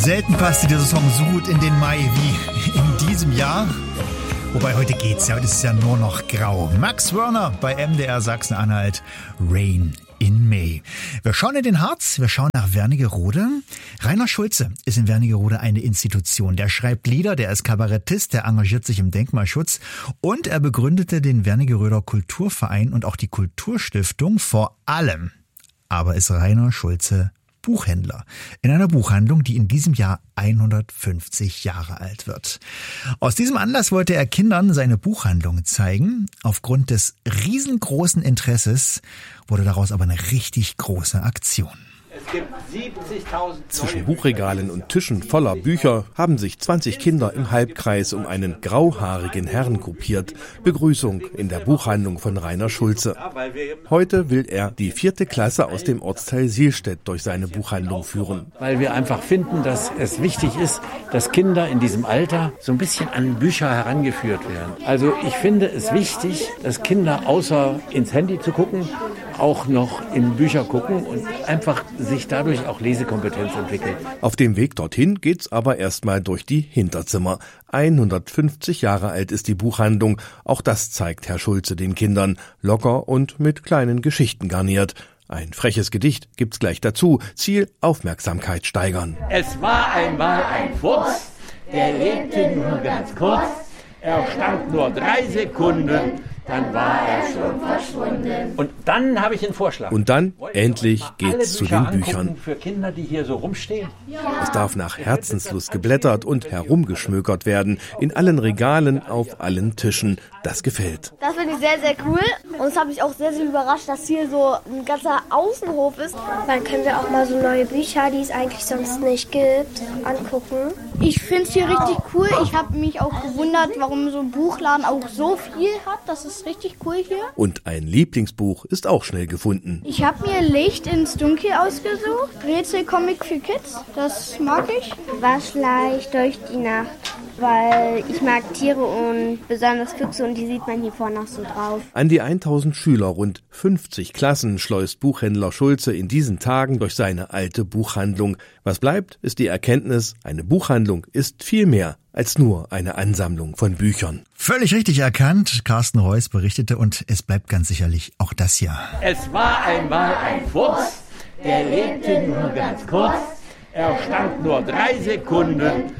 Selten passte dieser Song so gut in den Mai wie in diesem Jahr. Wobei heute geht's ja, heute ist es ja nur noch grau. Max Werner bei MDR Sachsen-Anhalt, Rain in May. Wir schauen in den Harz, wir schauen nach Wernigerode. Rainer Schulze ist in Wernigerode eine Institution. Der schreibt Lieder, der ist Kabarettist, der engagiert sich im Denkmalschutz und er begründete den Wernigeröder Kulturverein und auch die Kulturstiftung. Vor allem aber ist Rainer Schulze Buchhändler in einer Buchhandlung, die in diesem Jahr 150 Jahre alt wird. Aus diesem Anlass wollte er Kindern seine Buchhandlung zeigen. Aufgrund des riesengroßen Interesses wurde daraus aber eine richtig große Aktion. Es gibt 70.000 Zwischen Buchregalen und Tischen voller Bücher haben sich 20 Kinder im Halbkreis um einen grauhaarigen Herrn gruppiert. Begrüßung in der Buchhandlung von Rainer Schulze. Heute will er die 4. Klasse aus dem Ortsteil Sielstedt durch seine Buchhandlung führen. Weil wir einfach finden, dass es wichtig ist, dass Kinder in diesem Alter so ein bisschen an Bücher herangeführt werden. Also ich finde es wichtig, dass Kinder außer ins Handy zu gucken, auch noch in Bücher gucken und einfach sich dadurch auch Lesekompetenz entwickelt. Auf dem Weg dorthin geht's aber erstmal durch die Hinterzimmer. 150 Jahre alt ist die Buchhandlung. Auch das zeigt Herr Schulze den Kindern. Locker und mit kleinen Geschichten garniert. Ein freches Gedicht gibt's gleich dazu. Ziel: Aufmerksamkeit steigern. Es war einmal ein Furz, der lebte nur ganz kurz. Er stand nur 3 Sekunden. Dann war er schon verschwunden. Und dann habe ich einen Vorschlag. Und dann, endlich, geht's zu den Büchern. Für Kinder, die hier so rumstehen. Es darf nach Herzenslust geblättert und herumgeschmökert werden. In allen Regalen, auf allen Tischen. Das gefällt. Das finde ich sehr, sehr cool. Und es hat mich auch sehr, sehr überrascht, dass hier so ein ganzer Außenhof ist. Dann können wir auch mal so neue Bücher, die es eigentlich sonst nicht gibt, angucken. Ich finde es hier richtig cool. Ich habe mich auch gewundert, warum so ein Buchladen auch so viel hat. Das ist richtig cool hier. Und ein Lieblingsbuch ist auch schnell gefunden. Ich habe mir Licht ins Dunkel ausgesucht. Rätselcomic für Kids. Das mag ich. Waschleicht durch die Nacht, weil ich mag Tiere und besonders Füchse und die sieht man hier vorne noch so drauf. An die 1000 Schüler, rund 50 Klassen schleust Buchhändler Schulze in diesen Tagen durch seine alte Buchhandlung. Was bleibt, ist die Erkenntnis, eine Buchhandlung ist viel mehr als nur eine Ansammlung von Büchern. Völlig richtig erkannt. Carsten Reuss berichtete und es bleibt ganz sicherlich auch das hier. Es war einmal ein Furz, der lebte nur ganz kurz. Er stand nur 3 Sekunden.